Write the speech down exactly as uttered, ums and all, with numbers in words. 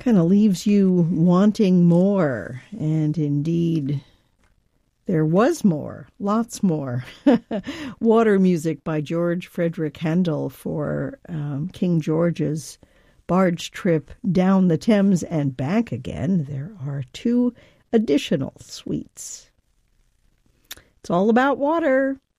kind of leaves you wanting more. And indeed, there was more, lots more. Water music by George Frederick Handel for um, King George's barge trip down the Thames and back again. There are two additional suites. It's all about water.